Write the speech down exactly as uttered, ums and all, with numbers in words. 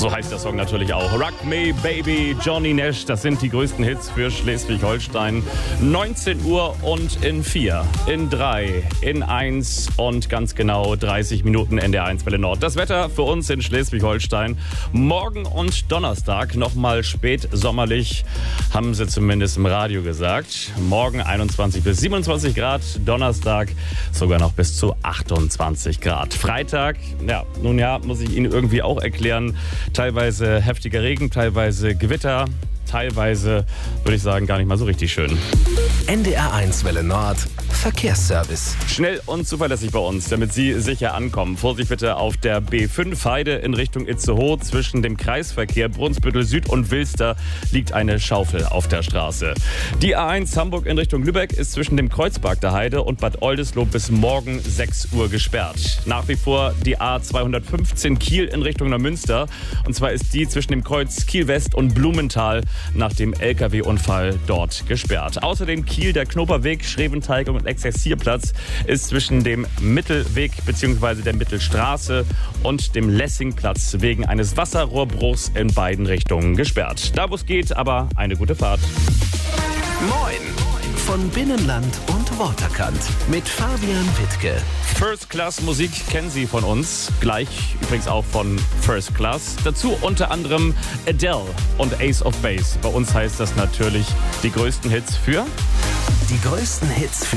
So heißt der Song natürlich auch. Rock Me Baby, Johnny Nash, das sind die größten Hits für Schleswig-Holstein. neunzehn Uhr und in vier, in drei, in eins und ganz genau dreißig Minuten N D R eins Welle Nord. Das Wetter für uns in Schleswig-Holstein. Morgen und Donnerstag nochmal spät sommerlich, haben sie zumindest im Radio gesagt. Morgen einundzwanzig bis siebenundzwanzig Grad, Donnerstag sogar noch bis zu achtundzwanzig Grad. Freitag, ja, nun ja, muss ich Ihnen irgendwie auch erklären, teilweise heftiger Regen, teilweise Gewitter, teilweise, würde ich sagen, gar nicht mal so richtig schön. N D R eins Welle Nord, Verkehrsservice. Schnell und zuverlässig bei uns, damit Sie sicher ankommen. Vorsicht bitte auf der B fünf Heide in Richtung Itzehoe. Zwischen dem Kreisverkehr Brunsbüttel Süd und Wilster liegt eine Schaufel auf der Straße. Die A eins Hamburg in Richtung Lübeck ist zwischen dem Kreuzberg der Heide und Bad Oldesloe bis morgen sechs Uhr gesperrt. Nach wie vor die A zweihundertfünfzehn Kiel in Richtung Neumünster. Und zwar ist die zwischen dem Kreuz Kiel West und Blumenthal nach dem L K W-Unfall dort gesperrt. Außerdem Kiel, der Knoperweg, Schreventeig und Exerzierplatz ist zwischen dem Mittelweg bzw. der Mittelstraße und dem Lessingplatz wegen eines Wasserrohrbruchs in beiden Richtungen gesperrt. Da wo es geht, aber eine gute Fahrt. Moin von Binnenland und Waterkant mit Fabian Wittke. First Class Musik kennen Sie von uns, gleich übrigens auch von First Class. Dazu unter anderem Adele und Ace of Base. Bei uns heißt das natürlich die größten Hits für... Die größten Hits für